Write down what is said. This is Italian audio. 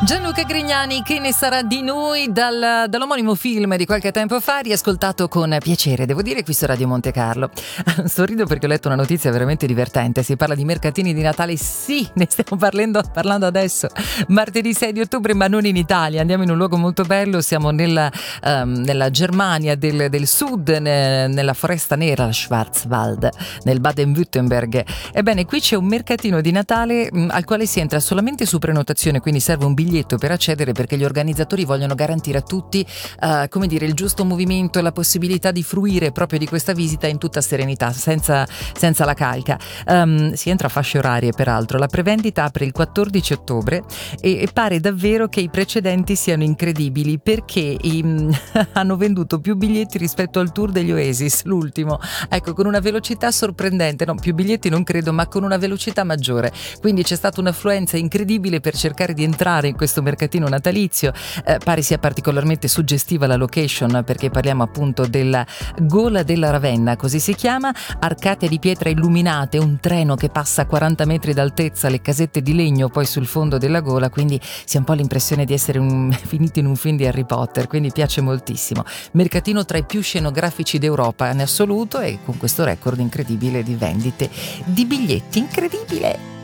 Gianluca Grignani, che ne sarà di noi dall'omonimo film di qualche tempo fa, riascoltato con piacere, devo dire, qui su Radio Monte Carlo. Sorrido perché ho letto una notizia veramente divertente. Si parla di mercatini di Natale, sì, ne stiamo parlando adesso, martedì 6 di ottobre, ma non in Italia. Andiamo in un luogo molto bello, siamo nella Germania del sud, nella foresta nera, Schwarzwald, nel Baden-Württemberg. Ebbene, qui c'è un mercatino di Natale al quale si entra solamente su prenotazione, quindi serve un biglietto per accedere, perché gli organizzatori vogliono garantire a tutti il giusto movimento e la possibilità di fruire proprio di questa visita in tutta serenità, senza la calca. Si entra a fasce orarie, peraltro. La prevendita apre il 14 ottobre e pare davvero che i precedenti siano incredibili, perché hanno venduto più biglietti rispetto al tour degli Oasis, l'ultimo, ecco, con una velocità sorprendente. No, più biglietti non credo, ma con una velocità maggiore, quindi c'è stata un'affluenza incredibile per cercare di entrare in questo mercatino natalizio. Pare sia particolarmente suggestiva la location, perché parliamo appunto della Gola della Ravenna, così si chiama, arcate di pietra illuminate, un treno che passa a 40 metri d'altezza, le casette di legno poi sul fondo della gola, quindi si ha un po' l'impressione di essere finiti in un film di Harry Potter, quindi piace moltissimo. Mercatino tra i più scenografici d'Europa in assoluto, e con questo record incredibile di vendite di biglietti, incredibile!